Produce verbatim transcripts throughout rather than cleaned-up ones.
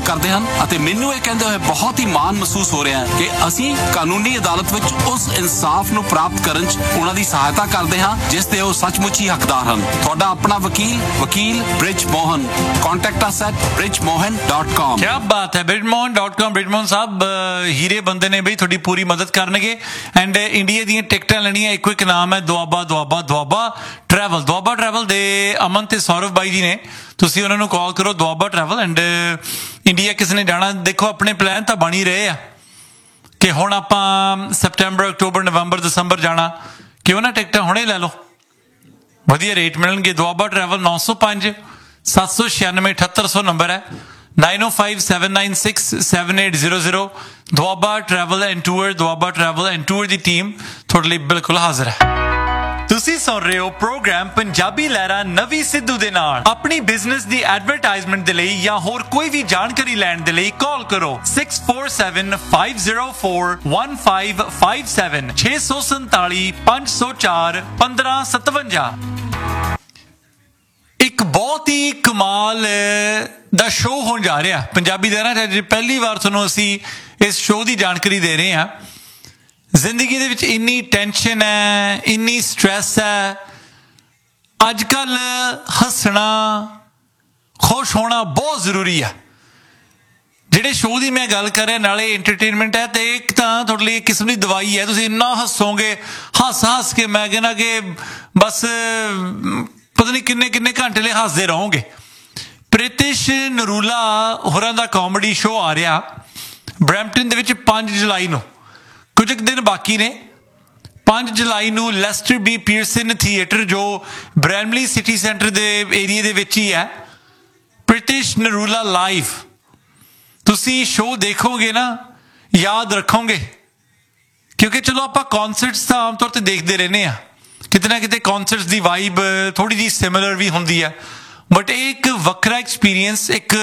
ਕਰਦੇ ਹਨ ਅਤੇ ਮੈਨੂੰ ਇਹ ਕਹਿੰਦੇ ਹੋਏ ਬਹੁਤ ਹੀ ਮਾਣ ਮਹਿਸੂਸ ਹੋ ਰਿਹਾ ਹੈ ਕਿ ਅਸੀਂ ਕਾਨੂੰਨੀ ਅਦਾਲਤ ਵਿੱਚ ਉਸ ਇਨਸਾਫ ਨੂੰ ਪ੍ਰਾਪਤ ਕਰਨ 'ਚ ਉਹਨਾਂ ਦੀ ਸਹਾਇਤਾ ਕਰਦੇ ਹਾਂ ਜਿਸ ਦੇ ਉਹ ਸੱਚਮੁੱਚ ਹੀ ਹੱਕਦਾਰ ਹਨ। ਤੁਹਾਡਾ ਆਪਣਾ ਵਕੀਲ ਵਕੀਲ bridge Mohan. Contact us at bridge mohan dot com। क्या बात है, bridge mohan dot com। bridge mohan साहब हीरे बंदे ने बई थोड़ी पूरी मदद करनगे एंड इंडिया दी टिकटां लेनियां इक्को एक नाम है दुआबा दुआबा दुआबा ट्रैवल। दुआबा ट्रैवल दे अमन ते सौरभ बाई जी ने, तुसीं उन्हां नूं कॉल करो दुआबा ट्रैवल एंड इंडिया किसी ने जाना। देखो अपने प्लान तो बन ही रहे आ कि हुण आपां सैप्टैंबर अक्टूबर नवंबर दसंबर जाना, क्यों ना टिकटां हुणे लै लो, वधिया रेट मिलणगे। दुआबा ट्रैवल नौ सौ पांच सत्त सौ छियानवे अठहत्तर सौ नंबर है, nine O five seven nine six seven eight zero zero. Doaba travel and tour, Doaba travel and tour की टीम थोड़े लिए बिल्कुल हाजिर है। ਤੁਸੀਂ ਸੁਣ ਰਹੇ ਹੋ ਪ੍ਰੋਗਰਾਮ ਪੰਜਾਬੀ ਲਹਿਰਾ ਨਵੀਂ ਸਿੱਧੂ ਦੇ ਨਾਲ। ਆਪਣੀ ਬਿਜ਼ਨਸ ਦੀ ਐਡਵਰਟਾਈਜ਼ਮੈਂਟ ਦੇ ਲਈ ਜਾਂ ਹੋਰ ਕੋਈ ਵੀ ਜਾਣਕਾਰੀ ਲੈਣ ਦੇ ਲਈ ਕਾਲ ਕਰੋ six four seven five zero four one five five seven ਛੇ ਸੌ ਸੰਤਾਲੀ ਪੰਜ ਸੌ ਚਾਰ ਪੰਦਰਾਂ ਸਤਵੰਜਾ। ਇੱਕ ਬਹੁਤ ਹੀ ਕਮਾਲ ਦਾ ਸ਼ੋਅ ਹੋਣ ਜਾ ਰਿਹਾ ਪੰਜਾਬੀ ਲਹਿਰਾ ਚ। ਪਹਿਲੀ ਵਾਰ ਤੁਹਾਨੂੰ ਅਸੀਂ ਇਸ ਸ਼ੋਅ ਦੀ ਜਾਣਕਾਰੀ ਦੇ ਰਹੇ ਹਾਂ। ਜ਼ਿੰਦਗੀ ਦੇ ਵਿੱਚ ਇੰਨੀ ਟੈਨਸ਼ਨ ਹੈ, ਇੰਨੀ ਸਟ੍ਰੈਸ ਹੈ, ਅੱਜ ਕੱਲ ਹੱਸਣਾ ਖੁਸ਼ ਹੋਣਾ ਬਹੁਤ ਜ਼ਰੂਰੀ ਆ। ਜਿਹੜੇ ਸ਼ੋਅ ਦੀ ਮੈਂ ਗੱਲ ਕਰ ਰਿਹਾ ਨਾਲੇ ਐਂਟਰਟੇਨਮੈਂਟ ਹੈ ਤੇ ਇੱਕ ਤਾਂ ਤੁਹਾਡੇ ਲਈ ਇੱਕ ਕਿਸਮ ਦੀ ਦਵਾਈ ਹੈ। ਤੁਸੀਂ ਇੰਨਾ ਹੱਸੋਗੇ, ਹੱਸ ਹੱਸ ਕੇ ਮੈਂ ਕਹਿੰਦਾ ਕਿ ਬਸ ਪਤਾ ਨਹੀਂ ਕਿੰਨੇ ਕਿੰਨੇ ਘੰਟੇ ਲਈ ਹੱਸਦੇ ਰਹੋਗੇ। ਪ੍ਰਿਤਿਸ਼ ਨਰੂਲਾ ਹੋਰਾਂ ਦਾ ਕਾਮੇਡੀ ਸ਼ੋਅ ਆ ਰਿਹਾ ਬਰੈਂਪਟਨ ਦੇ ਵਿੱਚ ਪੰਜ ਜੁਲਾਈ ਨੂੰ, ਕੁਝ ਕੁ ਦਿਨ ਬਾਕੀ ਨੇ। ਪੰਜ ਜੁਲਾਈ ਨੂੰ ਲੈਸਟਰ ਬੀ ਪੀਅਰਸਨ ਥੀਏਟਰ ਜੋ ਬ੍ਰੈਮਲੀ ਸਿਟੀ ਸੈਂਟਰ ਦੇ ਏਰੀਏ ਦੇ ਵਿੱਚ ਹੀ ਹੈ, ਪ੍ਰਿਤਿਸ਼ ਨਰੂਲਾ ਲਾਈਵ। ਤੁਸੀਂ ਸ਼ੋਅ ਦੇਖੋਗੇ ਨਾ ਯਾਦ ਰੱਖੋਗੇ, ਕਿਉਂਕਿ ਚਲੋ ਆਪਾਂ ਕੌਨਸਰਟਸ ਤਾਂ ਆਮ ਤੌਰ 'ਤੇ ਦੇਖਦੇ ਰਹਿੰਦੇ ਹਾਂ, ਕਿਤੇ ਨਾ ਕਿਤੇ ਕੌਨਸਰਟਸ ਦੀ ਵਾਈਬ ਥੋੜ੍ਹੀ ਜਿਹੀ ਸਿਮਿਲਰ ਵੀ ਹੁੰਦੀ ਹੈ, ਬਟ ਇਹ ਇੱਕ ਵੱਖਰਾ ਐਕਸਪੀਰੀਅੰਸ, ਇੱਕ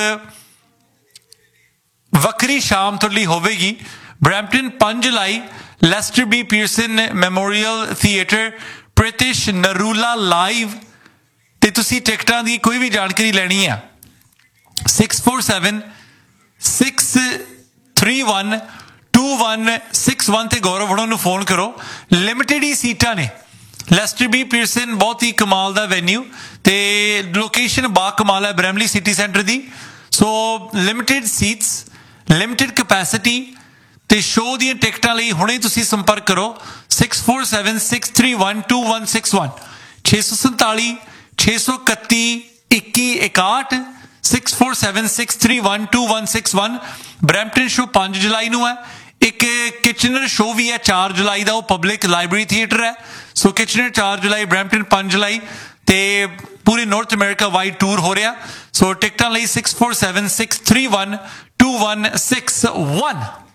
ਵੱਖਰੀ ਸ਼ਾਮ ਤੁਹਾਡੇ ਲਈ ਹੋਵੇਗੀ। ਬਰੈਂਪਟਨ ਪੰਜ ਜੁਲਾਈ Leicester B Pearson memorial theatre, ਪ੍ਰਿਤਿਸ਼ Narula live. ਤੇ ਤੁਸੀਂ ਟਿਕਟਾਂ ਦੀ ਕੋਈ ਵੀ ਜਾਣਕਾਰੀ ਲੈਣੀ ਆ six four seven six three one two one six one ਤੇ ਗੌਰਵ ਹੋਣਾ ਨੂੰ ਫੋਨ ਕਰੋ। ਲਿਮਿਟਿਡ ਹੀ ਸੀਟਾਂ ਨੇ। ਲੈਸਟਰ ਬੀ ਪੀਅਰਸਨ ਬਹੁਤ ਹੀ ਕਮਾਲ ਦਾ ਵੈਨਿਊ ਤੇ ਲੋਕੇਸ਼ਨ ਬਾ ਕਮਾਲ ਹੈ ਬ੍ਰੈਮਲੀ ਸਿਟੀ ਸੈਂਟਰ ਦੀ। ਸੋ ਲਿਮਿਟਿਡ ਸੀਟਸ, ਲਿਮਿਟਿਡ ਕਪੈਸਿਟੀ ਤੇ ਸ਼ੋਅ ਦੀਆਂ ਟਿਕਟਾਂ ਲਈ ਹੁਣੇ ਤੁਸੀਂ ਸੰਪਰਕ ਕਰੋ six four seven six three one two one six one ਛੇ ਸੌ ਸੰਤਾਲੀ ਛੇ ਸੌ ਇਕੱਤੀ ਇੱਕੀ ਇਕਾਹਠ six four seven six three one two one six one। Brampton show ਪੰਜ ਜੁਲਾਈ ਨੂੰ ਹੈ। ਇੱਕ ਕਿਚਨਰ ਸ਼ੋਅ ਵੀ ਹੈ ਚਾਰ ਜੁਲਾਈ ਦਾ, ਉਹ ਪਬਲਿਕ ਲਾਇਬ੍ਰੇਰੀ ਥੀਏਟਰ ਹੈ। ਸੋ ਕਿਚਨਰ ਚਾਰ ਜੁਲਾਈ, ਬਰੈਂਪਟਨ ਪੰਜ ਜੁਲਾਈ ਤੇ ਪੂਰੇ ਨਾਰਥ ਅਮਰੀਕਾ ਵਾਈਡ ਟੂਰ ਹੋ ਰਿਹਾ। ਸੋ ਟਿਕਟਾਂ ਲਈ six four seven six three one two one six one।